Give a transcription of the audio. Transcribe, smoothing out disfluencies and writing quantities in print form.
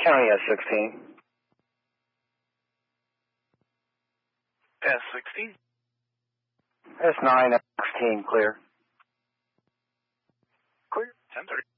County S16. S16? S9, S16, clear. Clear, 10:30.